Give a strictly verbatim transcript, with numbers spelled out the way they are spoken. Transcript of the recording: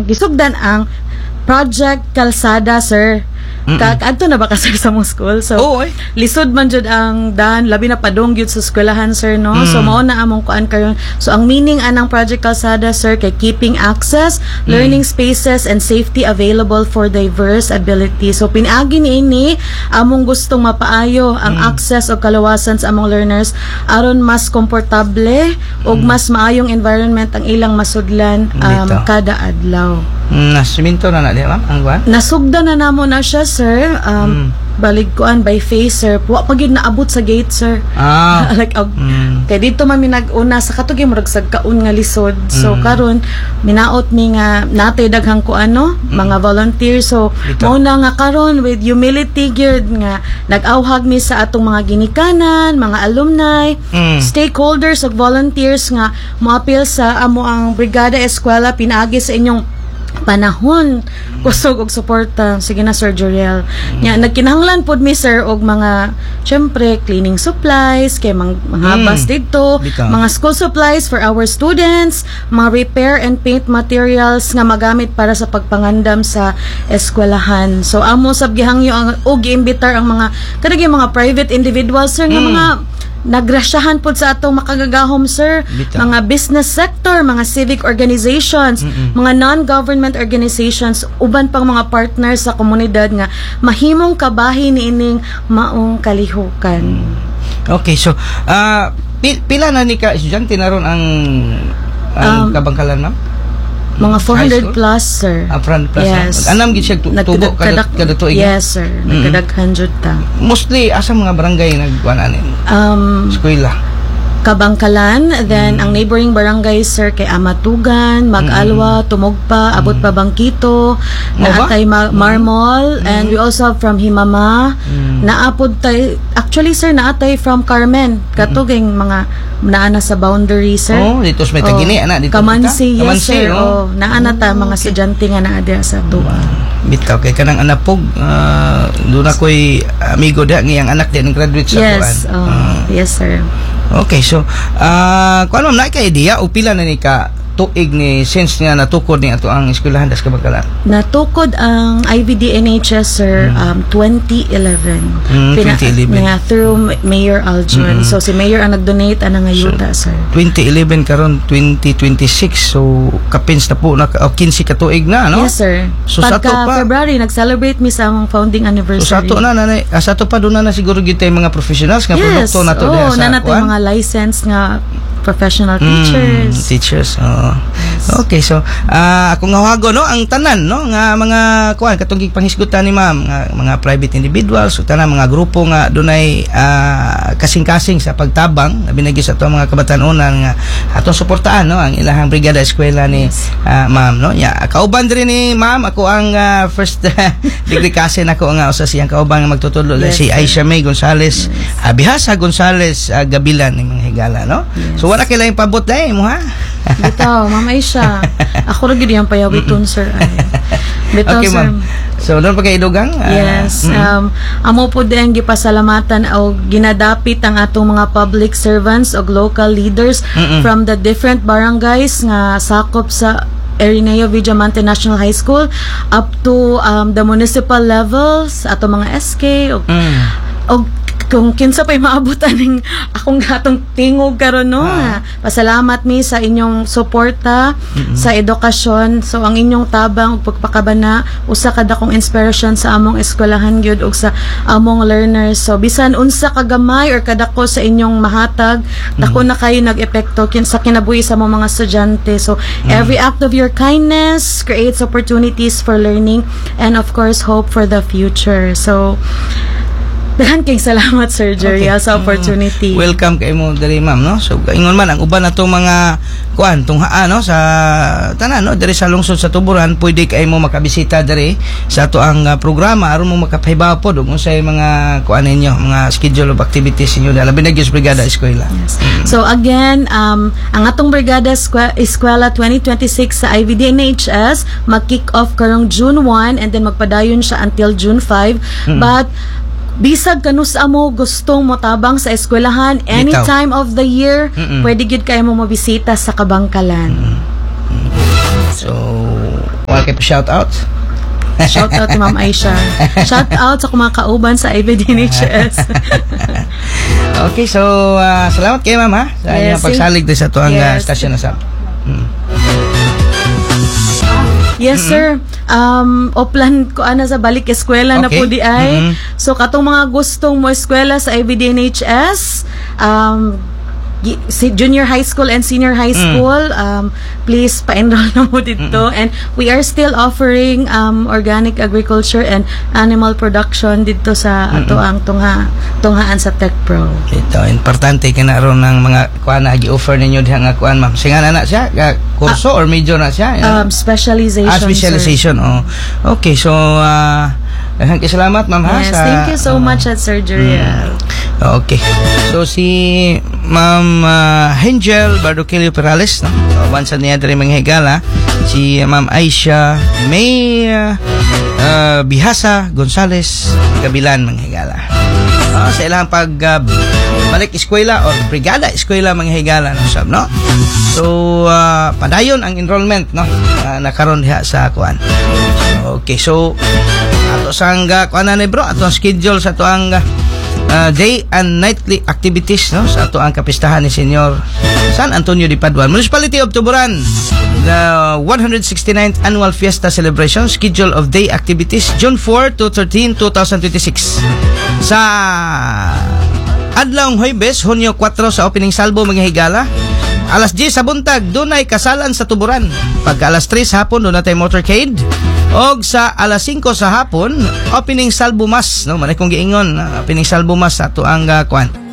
gisugdan ang Project Kalsada, sir. Kag adto na ba ka sir sa mong school? So oh, eh. lisod man jud ang dan, labi na padong gyud sa eskwelahan, sir, no. Mm. So mao na among kuan karon. So ang meaning anang Project Kalsada, sir, kay keeping access, mm. learning spaces and safety available for diverse ability. So pinaagi niini among gustong mapaayo ang mm. access o kaluwasan sa among learners aron mas komportable mm. ug mas maayong environment ang ilang masudlan um, kada adlaw. Mm, nasiminto na na di ba ang kuan? Nasugda na namo na siya, sir. Um, mm. Balig kuan by face, sir. Wa pa gyud naabot sa gate, sir. Ah. like og mm. kay dito man mi nag-una sa katugay murag sagkaon nga lisod. So mm. karon minaot mi nga natay daghang kuan no, mm. mga volunteers. So mao na nga karon with humility gyud nga nag-awhag mi sa atong mga ginikanan, mga alumni, mm. stakeholders ug volunteers nga moapil sa amo ang Brigada Eskwela pinaagi sa inyong panahon kusog og suporta. Sige na, Sir Joriel. Nya nagkinahanglan pod mi, sir, og mga syempre cleaning supplies kay mang, mga mm. bus dito, Bita. mga school supplies for our students, mga repair and paint materials nga magamit para sa pagpangandam sa eskwelahan. So amo sab gihangyo ang og giimbitar ang mga kadagay mga private individuals, sir, nga mm. mga nagrasyahan po sa atong makagagahom, sir. Bita. Mga business sector, mga civic organizations, Mm-mm. mga non-government organizations, uban pang mga partners sa komunidad nga mahimong kabahi niining maong kalihukan. Okay, so uh, pila na ni ka estudyante naron ang ang um, kabangkalan, ma'am? Mga four hundred plus, sir. Ah, four hundred plus. Yes. Anam gid siya tubo kada kada tuig. Yes, sir. Nagkadaghan jud ta. Mostly asa mga barangay nagkuan anin? Um, eskwela. Kabangkalan, then mm. ang neighboring barangays, sir, kay Amatugan, Mag-Alwa, mm. Tumugpa, abot pa Bangkito, naatay Ma- Marmol, mm. and we also have from Himama, mm. naapod tay, actually, sir, naatay from Carmen, katuging mga naana sa boundary, sir. Oh, dito sa may Tagini, ana dito. Kamansi, yes, Kamansi, sir. Oh, oh naana ta oh, mga okay. estudyante nga naa diha sa tuwa. Bitaw kay kanang anapog, uh, doon ako'y amigo diha ngiyang anak din graduate sa yes, kuan. Oh, uh, yes, sir. Okay, so uh, kuan mo na ka idea o pila na ni ka tuig ni since nga natukod ni ato ang eskwelahan das Kabangkalan? Natukod ang I V D N H S, sir, mm. um, twenty eleven. Mm, Pina- twenty eleven. Nga, through Mayor Aljun. Mm-hmm. So, si Mayor ang nag-donate anang ayuda, so, sir. twenty eleven karon twenty twenty-six. So, kapins na po, na, o quince ka tuig na, no? Yes, sir. So, pagka sato pa, February, nag-celebrate mi sa among founding anniversary. So, sato na, nanay, ah, sato pa doon na, na siguro gito yung mga professionals nga yes. produkto na to. Oh, sa na natin mga licensed nga professional teachers. Mm, teachers, oo. Yes. Okay, so uh, ako nga hago no ang tanan no nga mga kuan katong panghisgutan ni ma'am nga mga private individuals o tanan mga grupo nga dunay uh, kasing-kasing sa pagtabang labi na gyud sa ato mga kabatan-onan nga atong suportahan no ang ilahang brigada eskwela ni uh, ma'am no ya yeah, kauban diri ni ma'am ako ang uh, first uh, degree cousin ako nga usa siyang kauban nga magtutudlo yes, si Aisha May Gonzales, yes. uh, Bihasa Gonzales uh, Gabilan ni mga higala no. Yes. So wala kay laing pabot dai mo ha. Bitaw, Ma'am Aisha. Ako ra gid yang payawiton, sir. Ay. Bitaw, okay, sir. Ma'am. So, doon pagkaidugang? Uh, yes. Mm-hmm. Um, amo po din gipasalamatan o ginadapit ang atong mga public servants o local leaders mm-hmm. from the different barangays nga sakop sa Erineo Villamonte National High School up to um, the municipal levels, ato mga S K o, mm. o kung kinsa pa'y maabot aning akong gatong tingog karon no. Ah. Pasalamat mi sa inyong suporta mm-hmm. sa edukasyon. So ang inyong tabang ug pagpakabana usa ka dakong inspiration sa among eskwelahan gyud ug sa among learners. So bisan unsa ka gamay or kadako sa inyong mahatag, dako mm-hmm. na kayo nag-epekto kin sa kinabuhi sa among mga estudyante. So mm-hmm. every act of your kindness creates opportunities for learning and of course hope for the future. So dahan kay salamat, Sir Jeriel, okay. sa opportunity. Mm, welcome kay mo diri, ma'am, no? So ingon man ang uban nato mga kuan tunghaa no sa tanan no diri sa lungsod sa Tuburan, pwede kay mo makabisita diri sa ato ang uh, programa aron mo makapahibaw pod ug unsay mga kuan ninyo, mga schedule of activities ninyo labi na gyud Brigada Eskwela. Yes. Mm. So again, um ang atong Brigada Eskwela twenty twenty-six sa I V D N H S mag-kick off karong June one and then magpadayon siya until June five. Mm. But bisag kanus amo gustong motabang sa eskwelahan any Bitaw. Time of the year, Mm-mm. pwede gyud kayo mo mabisita sa Kabangkalan. Mm-mm. So what kay shout out. Shout out to Ma'am Aisha. Shout out sa mga kauban sa A B D N H S. Okay, so uh, salamat kay ma'am ha sa Yes, inyong pagsalig din sa tuang uh, yes. stasyon na sa. Hmm. Yes, sir. Um, oplan ko ana sa balik eskwela na Okay. po di ay. Mhm. So katong mga gustong mo eskwela sa A B D N H S, um gi- si junior high school and senior high Mm. school, um please pa-enroll na mo dito. And we are still offering um organic agriculture and animal production dito sa ato ang tungha tunghaan sa Tech Pro. Ito, importante ka na ron ng mga kuan na gi-offer ninyo diha nga kuan ma'am. Singa na na siya, ka- kurso or major na siya? Um specialization. ah, sir. specialization. Oh. Okay, so uh, daghang kay salamat ma'am ha Yes, sa thank you so uh, much at surgery. Okay. So si Ma'am uh, Angel Bardoquillo Perales, no? So, bansa niya diri mga higala, si Ma'am Aisha May uh, uh, Bihasa Gonzales Gabilan mga higala. Uh, sa ilang pag uh, balik eskwela or brigada eskwela mga higala no sab no. So uh, padayon ang enrollment no uh, nakaron diha sa kuan. Okay, so ato sang uh, kuan na ni bro, ato ang schedule sa ato ang uh, Uh, day and nightly activities no sa ato ang kapistahan ni Senyor San Antonio de Paduan Municipality of Tuburan, the one hundred sixty-ninth annual fiesta celebration. Schedule of day activities June fourth to thirteenth, twenty twenty-six. Sa adlawng Huwebes, Hunyo four sa opening salvo mga higala, alas diyes sa buntag dunay kasalan sa Tuburan. Pagka alas tres hapon dunay tay motorcade. Og sa alas singko sa hapon, opening salvo mas, no? Manay kong giingon, uh, opening salvo mas sa ato ang uh, kwan.